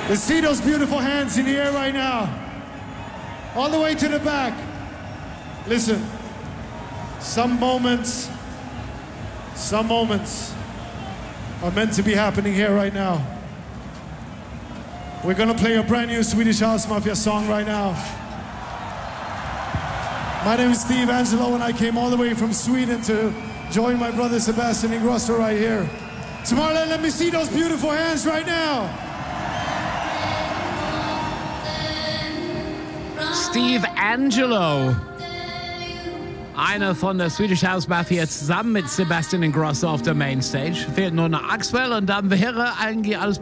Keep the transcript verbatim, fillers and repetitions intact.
Let's see those beautiful hands in the air right now. All the way to the back. Listen, some moments, some moments are meant to be happening here right now. We're gonna play a brand new Swedish House Mafia song right now. My name is Steve Angello and I came all the way from Sweden to join my brother Sebastian Ingrosso right here. Tomorrowland, let me see those beautiful hands right now. Steve Angello, einer von der Swedish House Mafia, zusammen mit Sebastian Ingrosso auf der Mainstage. Fehlt nur noch Axwell und dann wäre eigentlich alles